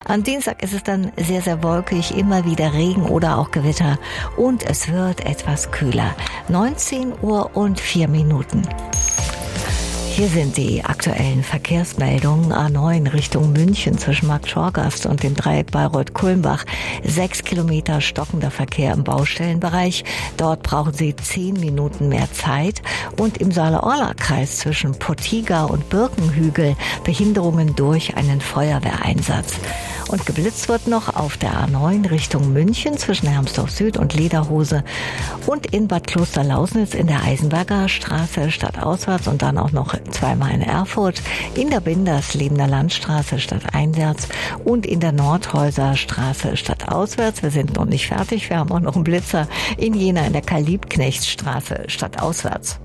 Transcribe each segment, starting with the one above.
Am Dienstag ist es dann sehr, sehr wolkig, immer wieder Regen oder auch Gewitter und es wird etwas kühler. 19 Uhr und 4 Minuten. Hier sind die aktuellen Verkehrsmeldungen. A9 Richtung München zwischen Marktschorgast und dem Dreieck Bayreuth-Kulmbach. 6 Kilometer stockender Verkehr im Baustellenbereich. Dort brauchen Sie 10 Minuten mehr Zeit. Und im Saale-Orla-Kreis zwischen Pottiga und Birkenhügel Behinderungen durch einen Feuerwehreinsatz. Und geblitzt wird noch auf der A9 Richtung München zwischen Hermsdorf Süd und Lederhose und in Bad Klosterlausnitz in der Eisenberger Straße stadtauswärts und dann auch noch zweimal in Erfurt, in der Binderslebener Landstraße stadteinwärts und in der Nordhäuser Straße stadtauswärts. Wir sind noch nicht fertig, wir haben auch noch einen Blitzer in Jena in der Karl-Liebknecht-Straße stadtauswärts.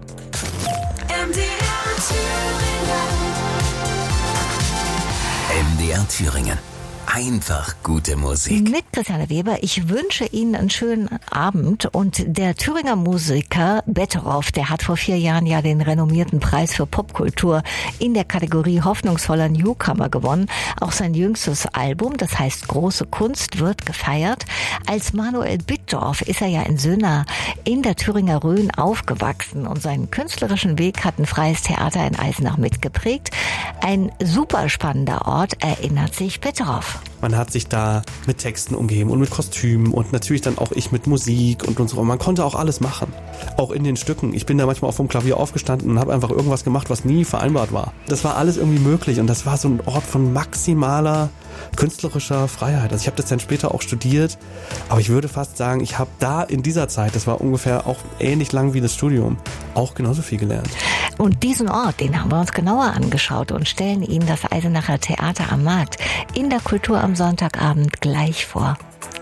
MDR Thüringen. Einfach gute Musik. Mit Christiane Weber. Ich wünsche Ihnen einen schönen Abend. Und der Thüringer Musiker Betteroff, der hat vor 4 Jahren ja den renommierten Preis für Popkultur in der Kategorie hoffnungsvoller Newcomer gewonnen. Auch sein jüngstes Album, das heißt Große Kunst, wird gefeiert. Als Manuel Bittdorf ist er ja in Sünna in der Thüringer Rhön aufgewachsen und seinen künstlerischen Weg hat ein freies Theater in Eisenach mitgeprägt. Ein super spannender Ort, erinnert sich Betteroff. Man hat sich da mit Texten umgeben und mit Kostümen und natürlich dann auch ich mit Musik und so. Man konnte auch alles machen. Auch in den Stücken. Ich bin da manchmal auch vom Klavier aufgestanden und habe einfach irgendwas gemacht, was nie vereinbart war. Das war alles irgendwie möglich und das war so ein Ort von maximaler künstlerischer Freiheit. Also ich habe das dann später auch studiert, aber ich würde fast sagen, ich habe da in dieser Zeit, das war ungefähr auch ähnlich lang wie das Studium, auch genauso viel gelernt. Und diesen Ort, den haben wir uns genauer angeschaut und stellen Ihnen das Eisenacher Theater am Markt in der Kultur am Sonntagabend gleich vor.